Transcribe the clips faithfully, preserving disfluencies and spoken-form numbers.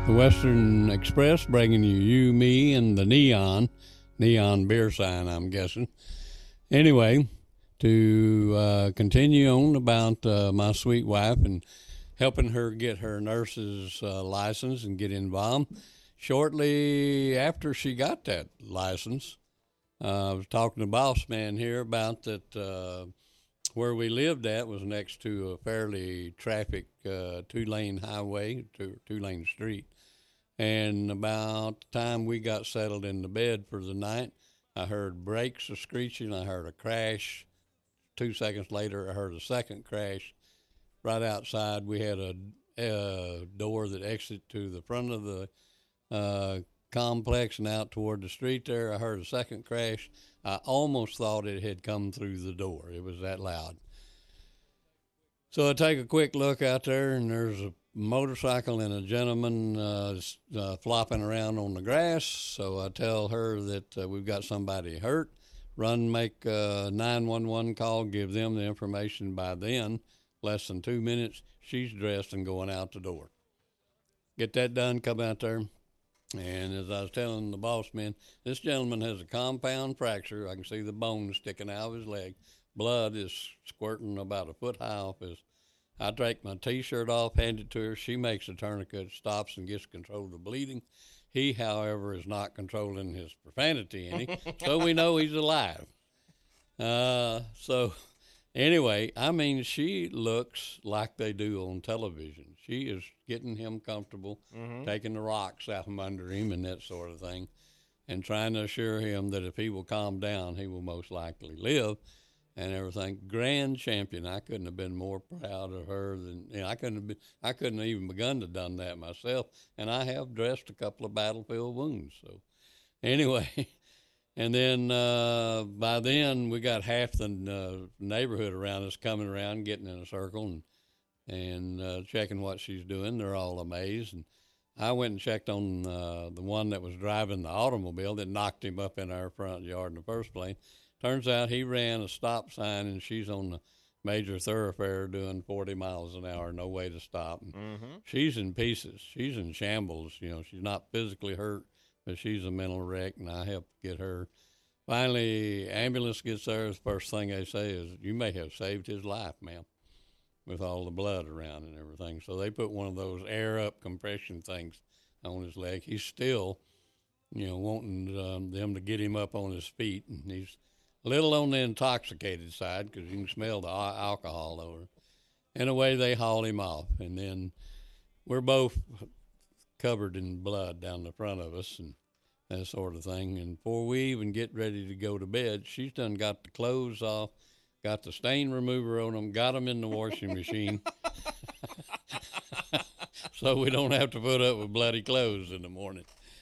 The Western Express bringing you You, Me, and the Neon. Neon beer sign, I'm guessing. Anyway, to uh, continue on about uh, my sweet wife and helping her get her nurse's uh, license and get involved. Shortly after she got that license, uh, I was talking to Boss Man here about that uh, where we lived at was next to a fairly traffic uh, two-lane highway, two, two-lane street. And about the time we got settled in the bed for the night, I heard brakes a screeching. I heard a crash. Two seconds later, I heard a second crash. Right outside, we had a, a door that exited to the front of the uh, complex and out toward the street there. I heard a second crash. I almost thought it had come through the door. It was that loud. So I take a quick look out there, and there's a motorcycle and a gentleman uh, uh, flopping around on the grass. So I tell her that uh, we've got somebody hurt. Run, make a nine one one call, give them the information. By then, less than two minutes, she's dressed and going out the door. Get that done, come out there. And as I was telling the boss man, this gentleman has a compound fracture. I can see the bones sticking out of his leg. Blood is squirting about a foot high off his. I take my T-shirt off, hand it to her. She makes a tourniquet, stops, and gets control of the bleeding. He, however, is not controlling his profanity any, so we know he's alive. Uh, so anyway, I mean, she looks like they do on television. She is getting him comfortable, mm-hmm. taking the rocks out from under him and that sort of thing, and trying to assure him that if he will calm down, he will most likely live. And everything, grand champion. I couldn't have been more proud of her than you know, I couldn't have been. I couldn't have even begun to done that myself. And I have dressed a couple of battlefield wounds. So, anyway, and then uh, by then we got half the uh, neighborhood around us coming around, getting in a circle and and uh, checking what she's doing. They're all amazed. And I went and checked on uh, the one that was driving the automobile that knocked him up in our front yard in the first place. Turns out he ran a stop sign, and she's on the major thoroughfare doing forty miles an hour, no way to stop. Mm-hmm. She's in pieces. She's in shambles. You know, she's not physically hurt, but she's a mental wreck, and I helped get her. Finally, ambulance gets there. The first thing they say is, you may have saved his life, ma'am, with all the blood around and everything. So they put one of those air-up compression things on his leg. He's still, you know, wanting um, them to get him up on his feet, and he's a little on the intoxicated side because you can smell the alcohol over. Anyway, they hauled him off, and then we're both covered in blood down the front of us and that sort of thing. And before we even get ready to go to bed, she's done got the clothes off, got the stain remover on them, got them in the washing machine so we don't have to put up with bloody clothes in the morning.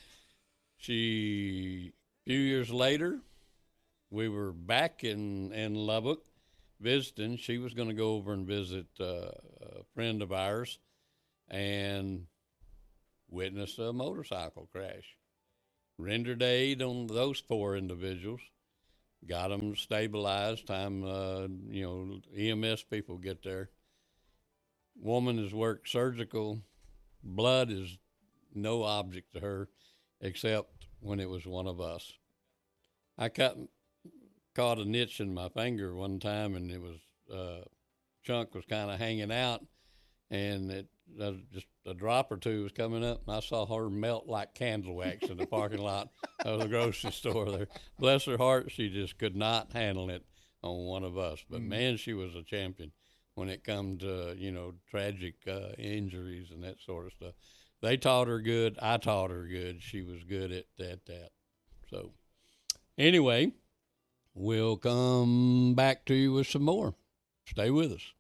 She, a few years later, we were back in, in Lubbock visiting. She was going to go over and visit uh, a friend of ours and witness a motorcycle crash. Rendered aid on those four individuals, got them stabilized. Time, uh, you know, E M S people get there. Woman has worked surgical. Blood is no object to her except when it was one of us. I cut. Caught a niche in my finger one time, and it was uh, chunk was kind of hanging out, and it uh, just a drop or two was coming up, and I saw her melt like candle wax in the parking lot of the grocery store there. Bless her heart, she just could not handle it on one of us. But mm. man, she was a champion when it come to you know tragic uh, injuries and that sort of stuff. They taught her good. I taught her good. She was good at that. That. So anyway. We'll come back to you with some more. Stay with us.